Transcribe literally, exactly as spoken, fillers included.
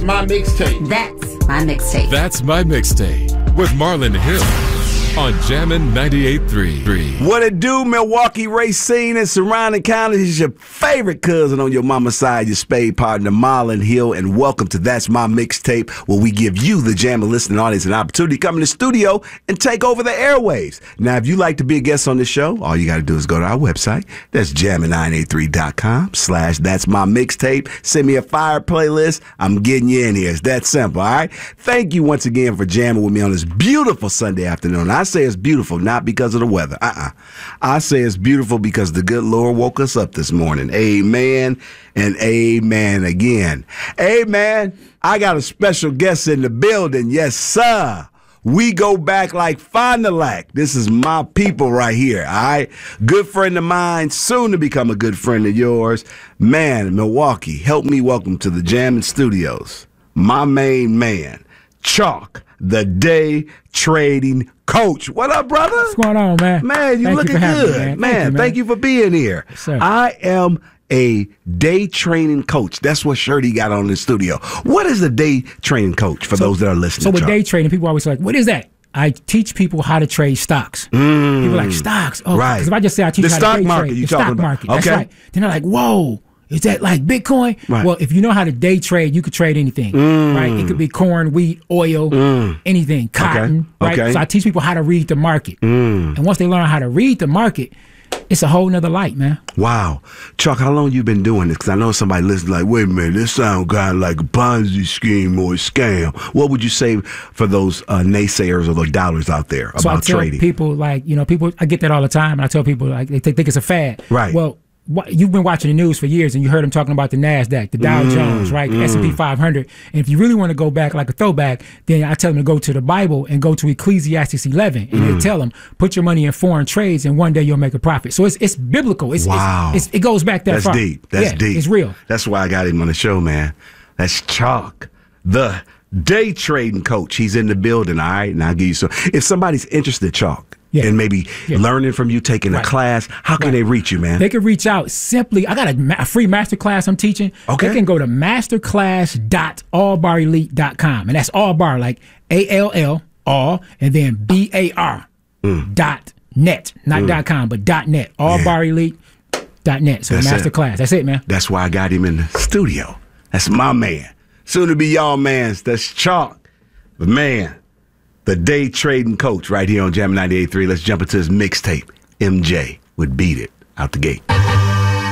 my mixtape. That's my mixtape. That's my mixtape with Marlon Hill on Jammin' ninety-eight point three. What it do, Milwaukee Racine and surrounding counties? Is your favorite cousin on your mama's side, your spade partner, Marlon Hill, and welcome to That's My Mixtape, where we give you, the Jammin' listening audience, an opportunity to come in the studio and take over the airwaves. Now, if you'd like to be a guest on the show, all you got to do is go to our website. That's jammin nine eight three dot com slash That's My Mixtape. Send me a fire playlist. I'm getting you in here. It's that simple, all right? Thank you once again for jamming with me on this beautiful Sunday afternoon. I say it's beautiful not because of the weather. Uh-uh. I say it's beautiful because the good Lord woke us up this morning. Amen and amen again. Amen. I got a special guest in the building. Yes, sir. We go back like Fond du Lac. This is my people right here, all right? Good friend of mine, soon to become a good friend of yours. Man, Milwaukee, help me welcome to the Jammin' Studios, my main man, Chalk, the day trading coach. What up, brother? What's going on, man? Man, you thank looking you good. Me, man, man, thank you, man. Thank you for being here. Yes, sir. I am a day training coach. That's what shirt he got on in the studio. What is a day training coach for so, those that are listening? So with Chuck? day trading, people always like, what is that? I teach people how to trade stocks. Mm, people are like, stocks? Oh, right. Because if I just say I teach the how stock to day market, trade, you the talking stock about. market, Okay. that's right. Then they're like, whoa. Is that like Bitcoin? Right. Well, if you know how to day trade, you could trade anything, mm. right? It could be corn, wheat, oil, mm. anything, cotton, okay. right? Okay. So I teach people how to read the market. Mm. And once they learn how to read the market, it's a whole nother light, man. Wow. Chuck, how long you been doing this? Because I know somebody listening like, wait a minute, this sounds kind of like a Ponzi scheme or a scam. What would you say for those uh, naysayers or those doubters out there so about I tell trading? people, like, you know, people, I get that all the time, and I tell people, like, they think it's a fad. Right. Well, what, you've been watching the news for years, and you heard them talking about the NASDAQ, the Dow Mm, Jones, right, the mm. S and P five hundred. And if you really want to go back like a throwback, then I tell them to go to the Bible and go to Ecclesiastes eleven, and Mm. they tell them, put your money in foreign trades, and one day you'll make a profit. So it's it's biblical. It's, Wow. It's, it's, it goes back that That's far. deep. That's yeah, deep. It's real. That's why I got him on the show, man. That's Chalk, the day trading coach. He's in the building, all right? And I'll give you some. If somebody's interested, Chalk, Yeah. and maybe Yeah. learning from you, taking Right. a class, how can Right. they reach you, man? They can reach out simply. I got a, ma- a free master class I'm teaching. Okay. They can go to masterclass dot all bar elite dot com. And that's all bar, like A L L, all, and then B A R Mm. dot net. Not Mm. dot com, but dot net. all bar elite dot net. So That's master it. class. That's it, man. That's why I got him in the studio. That's my man. Soon to be y'all man's. That's Chalk. But man, the day trading coach right here on Jammin' ninety-eight point three. Let's jump into his mixtape. M J would beat it out the gate.